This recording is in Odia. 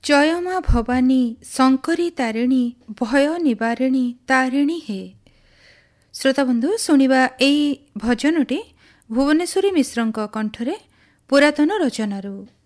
ଜୟ ମା ଭବାନୀ ଶଙ୍କରୀ ତାରିଣୀ ଭୟ ନିବାରିଣୀ ତାରିଣୀ ହେ। ଶ୍ରୋତାବନ୍ଧୁ ଶୁଣିବା ଏହି ଭଜନଟି ଭୁବନେଶ୍ୱରୀ ମିଶ୍ରଙ୍କ କଣ୍ଠରେ ପୁରାତନ ରଚନାରୁ।